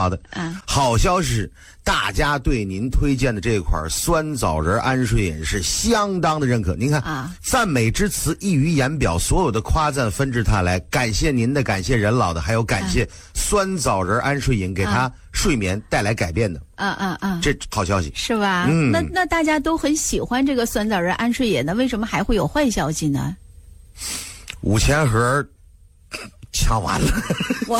好的。好消息是，大家对您推荐的这款酸枣仁安睡饮是相当的认可。您看赞美之词溢于言表，所有的夸赞纷至沓来，感谢您的，感谢任老的，还有感谢酸枣仁安睡饮给他睡眠带来改变的。这好消息是吧？那大家都很喜欢这个酸枣仁安睡饮，那为什么还会有坏消息呢 ？5000盒抢完了。 我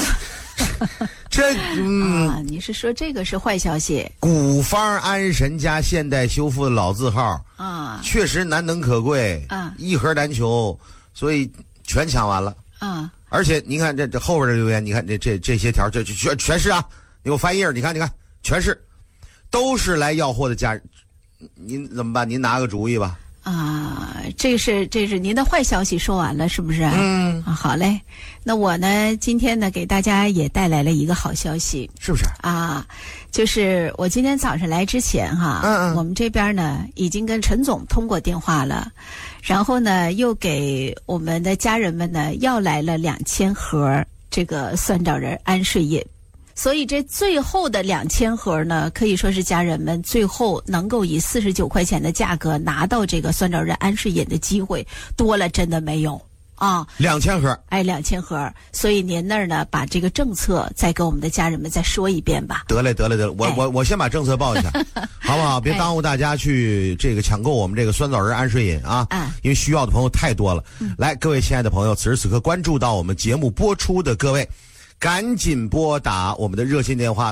你是说这个是坏消息？ 古方安神加现代修复的老字号确实难能可贵一盒难求，所以全抢完了而且你看这后边的留言，你看这些条，这全是啊！你给我翻页，你看全是，都是来要货的家人，您怎么办？您拿个主意吧。 这是您的坏消息说完了是不是？好嘞。那我呢今天呢给大家也带来了一个好消息， 是不是就是我今天早上来之前我们这边呢已经跟陈总通过电话了，然后呢又给我们的家人们呢要来了2000盒这个酸枣仁安睡饮。所以这最后的2000盒呢，可以说是家人们最后能够以49块钱的价格拿到这个酸枣仁安睡饮的机会，多了真的没有 2000盒 ，2000盒。所以您那儿呢，把这个政策再跟我们的家人们再说一遍吧。 得嘞，我先把政策报一下，好不好？别耽误大家去这个抢购我们这个酸枣仁安睡饮因为需要的朋友太多了。来，各位亲爱的朋友，此时此刻关注到我们节目播出的各位，赶紧拨打我们的热线电话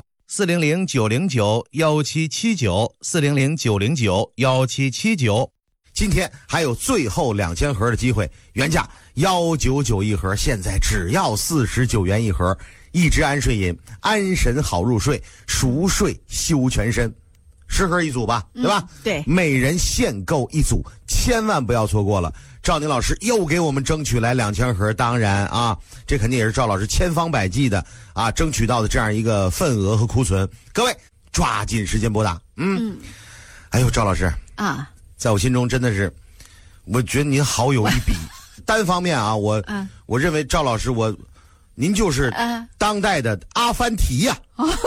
400-909-1779，400-909-1779。今天还有最后2000盒的机会，原价199一盒，现在只要49元一盒。一支安睡饮，安神好入睡，熟睡修全身，10盒一组吧，对吧？ 对， 每人限购一组，千万不要错过了。赵宁老师又给我们争取来2000盒，当然这肯定也是赵老师千方百计的争取到的这样一个份额和库存。各位抓紧时间拨打。哎呦，赵老师在我心中真的是，我觉得您好有一比。单方面我认为赵老师您就是当代的阿凡提呀。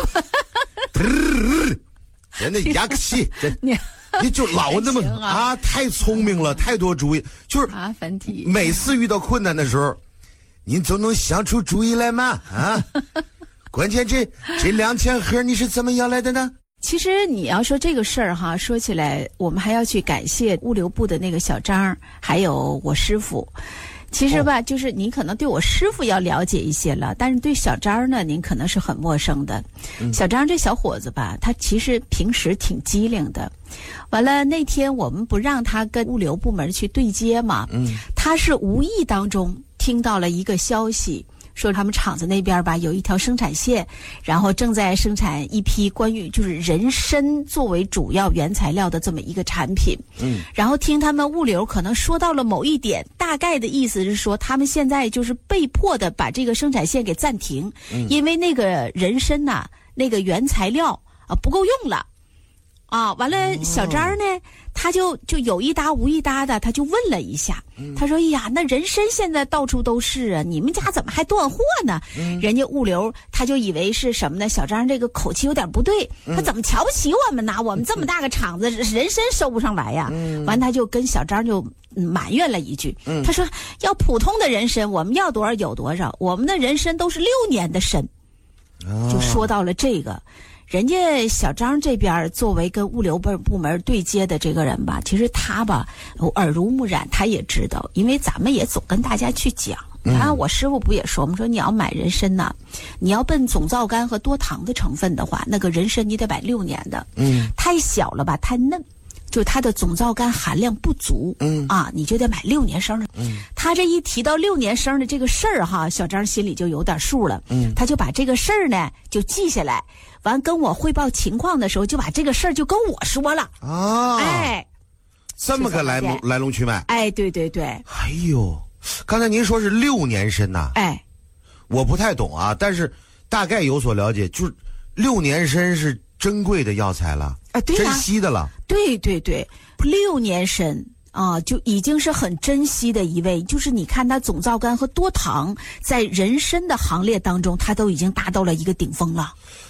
人家雅克西你就老那么太聪明了，太多主意，就是阿凡提。 每次遇到困难的时候，您总能想出主意来吗？关键这2000盒你是怎么要来的呢？ 其实你要说这个事儿说起来，我们还要去感谢物流部的那个小张，还有我师傅。其实吧，就是您可能对我师傅要了解一些了，但是对小张呢，您可能是很陌生的。小张这小伙子吧，他其实平时挺机灵的。完了那天我们不让他跟物流部门去对接嘛，他是无意当中听到了一个消息，说他们厂子那边吧有一条生产线，然后正在生产一批关于就是人参作为主要原材料的这么一个产品。然后听他们物流可能说到了某一点，大概的意思是说他们现在就是被迫的把这个生产线给暂停，因为那个人参那个原材料不够用了。完了小张呢他就有一搭无一搭的，他就问了一下，他说哎呀，那人参现在到处都是你们家怎么还断货呢？人家物流他就以为是什么呢？小张这个口气有点不对，他怎么瞧不起我们呢？我们这么大个厂子，人参收不上来呀。完他就跟小张就埋怨了一句，他说要普通的人参我们要多少有多少，我们的人参都是6年的参。就说到了这个，人家小张这边作为跟物流部门对接的这个人吧，其实他吧耳濡目染，他也知道，因为咱们也总跟大家去讲。我师傅不也说吗？说你要买人参呢，你要奔总皂苷和多糖的成分的话，那个人参你得买6年的，太小了吧，太嫩，就它的总皂苷含量不足，你就得买6年生的。他这一提到6年生的这个事儿小张心里就有点数了，他就把这个事儿呢就记下来，完跟我汇报情况的时候，就把这个事儿就跟我说了。 这么个来龙去脉。 对对对。 哎呦，刚才您说是6年参呐？我不太懂但是大概有所了解，就是6年参是珍贵的药材了， 对珍惜的了。 对对对，6年参就已经是很珍惜的一味，就是你看它总皂苷和多糖在人参的行列当中，它都已经达到了一个顶峰了。